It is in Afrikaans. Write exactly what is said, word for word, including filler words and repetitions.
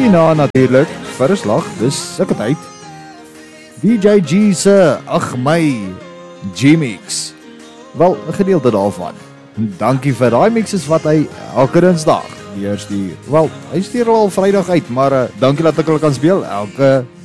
hierna natuurlik, verslag, dis sulke tyd. D J G se, ag my, G-Mix. Wel, 'n gedeelte daarvan. Dankie vir daai mixes wat hy elke dinsdag deur stuur. Wel, hy stuur al Vrydag uit, maar uh, dankie dat ek hulle kan speel elke